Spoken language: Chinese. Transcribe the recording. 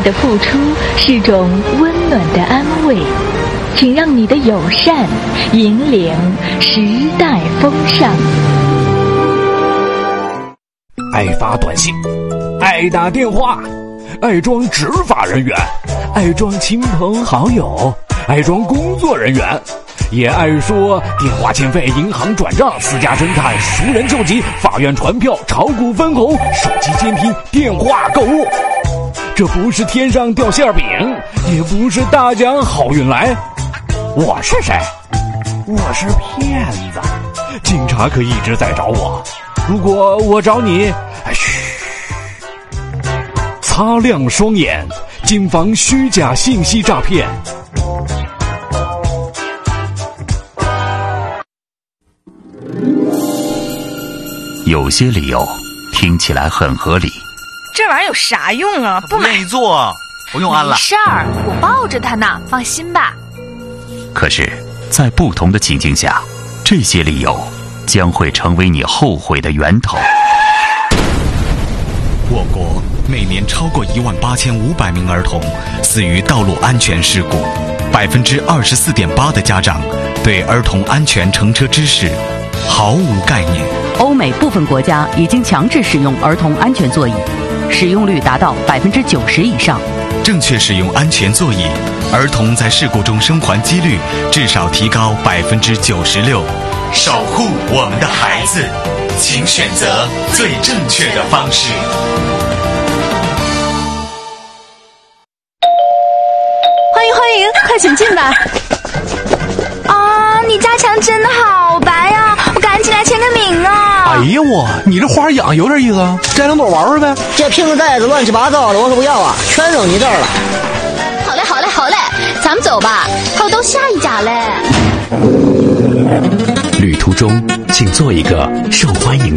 的付出是种温暖的安慰，请让你的友善引领时代风尚。 爱发短信，爱打电话，爱装执法人员，爱装亲朋好友，爱装工作人员，也爱说电话欠费、银行转账、私家侦探、熟人救急、法院传票、炒股分红、手机监听、电话购物。这不是天上掉馅饼，也不是大奖好运来。我是谁？我是骗子。警察可一直在找我，如果我找你，嘘，擦亮双眼，谨防虚假信息诈骗。 有些理由听起来很合理， 这玩意儿有啥用啊？不愿意做，不用安了。 没事儿，我抱着它呢，放心吧。 可是，在不同的情境下，这些理由将会成为你后悔的源头。 我国每年超过18500名儿童死于道路安全事故，24.8%的家长对儿童安全乘车知识毫无概念。 欧美部分国家已经强制使用儿童安全座椅，使用率达到90%以上。 正确使用安全座椅，儿童在事故中生还几率至少提高96%。守护我们的孩子，请选择最正确的方式。 欢迎，快请进吧。啊，你家墙真的好白呀，我赶紧来签个名啊。 哎呀我，你这花养有点意思啊，摘两朵玩玩呗。 这瓶子袋子乱七八糟的，我可不要啊，全扔你这儿了。 好嘞，咱们走吧，还有到下一家嘞。 旅途中，请做一个受欢迎